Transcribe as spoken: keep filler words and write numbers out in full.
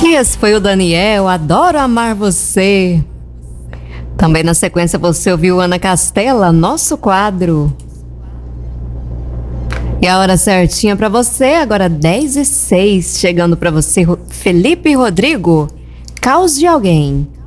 Esse foi o Daniel, Adoro Amar Você. Também na sequência você ouviu Ana Castela, Nosso Quadro. E a hora certinha pra você, agora dez e seis, chegando pra você, Felipe Rodrigo, Caos de Alguém.